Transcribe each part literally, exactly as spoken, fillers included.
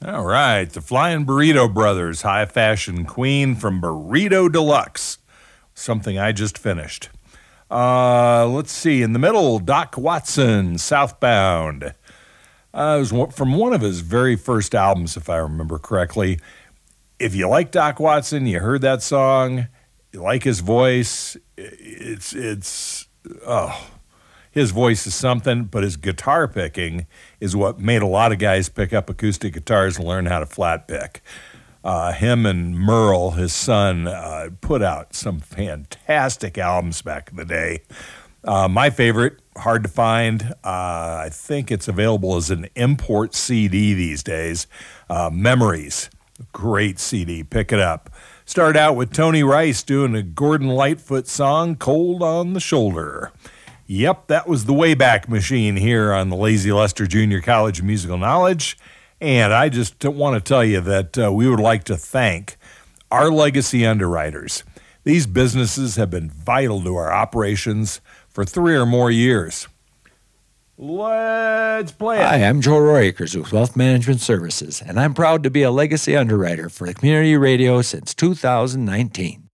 All right, the Flying Burrito Brothers, High Fashion Queen from Burrito Deluxe, something I just finished. Uh, let's see, in the middle, Doc Watson, Southbound. Uh, it was from one of his very first albums, if I remember correctly. If you like Doc Watson, you heard that song, you like his voice, it's, it's, oh, his voice is something, but his guitar picking is what made a lot of guys pick up acoustic guitars and learn how to flat pick. Uh, him and Merle, his son, uh, put out some fantastic albums back in the day. Uh, my favorite, hard to find, uh, I think it's available as an import C D these days, uh, Memories. Great C D. Pick it up. Start out with Tony Rice doing a Gordon Lightfoot song, Cold on the Shoulder. Yep, that was the Wayback Machine here on the Lazy Lester Junior College of Musical Knowledge. And I just want to tell you that uh, we would like to thank our legacy underwriters. These businesses have been vital to our operations for three or more years. Let's play it. Hi, I'm Joe Royakers with Wealth Management Services, and I'm proud to be a legacy underwriter for the community radio since two thousand nineteen.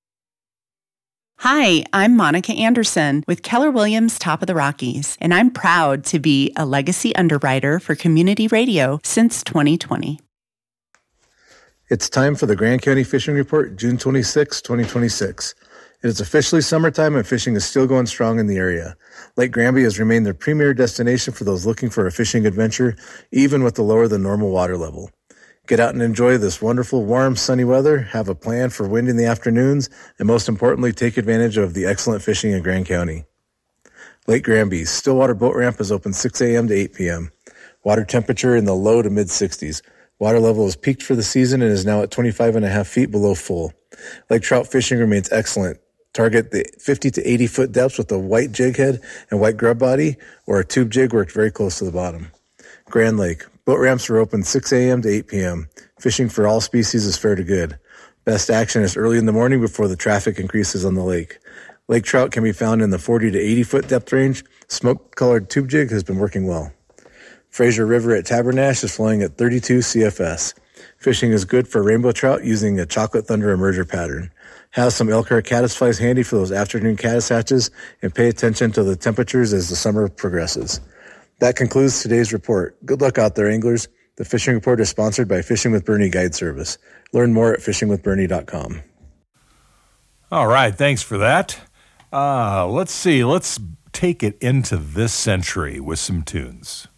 Hi, I'm Monica Anderson with Keller Williams Top of the Rockies, and I'm proud to be a legacy underwriter for community radio since twenty twenty. It's time for the Grand County Fishing Report, June twenty-sixth, twenty twenty-six. It is officially summertime and fishing is still going strong in the area. Lake Granby has remained the premier destination for those looking for a fishing adventure, even with the lower than normal water level. Get out and enjoy this wonderful, warm, sunny weather, have a plan for wind in the afternoons, and most importantly, take advantage of the excellent fishing in Grand County. Lake Granby, Stillwater Boat Ramp is open six a.m. to eight p.m. Water temperature in the low to mid sixties. Water level has peaked for the season and is now at twenty-five and a half feet below full. Lake trout fishing remains excellent. Target the fifty to eighty foot depths with a white jig head and white grub body, or a tube jig worked very close to the bottom. Grand Lake. Boat ramps are open six a.m. to eight p.m. Fishing for all species is fair to good. Best action is early in the morning before the traffic increases on the lake. Lake trout can be found in the forty to eighty foot depth range. Smoke-colored tube jig has been working well. Fraser River at Tabernash is flowing at thirty-two C F S. Fishing is good for rainbow trout using a chocolate thunder emerger pattern. Have some Elkhart caddisflies handy for those afternoon caddis hatches, and pay attention to the temperatures as the summer progresses. That concludes today's report. Good luck out there, anglers. The Fishing Report is sponsored by Fishing with Bernie Guide Service. Learn more at fishing with bernie dot com. All right, thanks for that. Uh, let's see, let's take it into this century with some tunes.